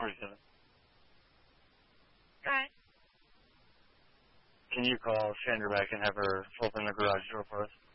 47. Alright. Can you call Sandra back and have her open the garage door for us?